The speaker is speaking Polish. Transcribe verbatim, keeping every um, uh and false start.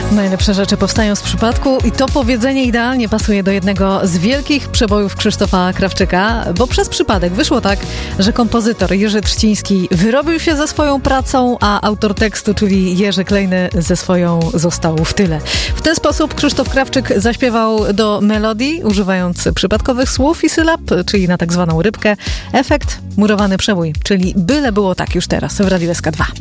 Najlepsze rzeczy powstają z przypadku i to powiedzenie idealnie pasuje do jednego z wielkich przebojów Krzysztofa Krawczyka, bo przez przypadek wyszło tak, że kompozytor Jerzy Trzciński wyrobił się ze swoją pracą, a autor tekstu, czyli Jerzy Klejny, ze swoją został w tyle. W ten sposób Krzysztof Krawczyk zaśpiewał do melodii, używając przypadkowych słów i sylab, czyli na tak zwaną rybkę. Efekt murowany przebój, czyli byle było tak już teraz w Radiu S K dwa.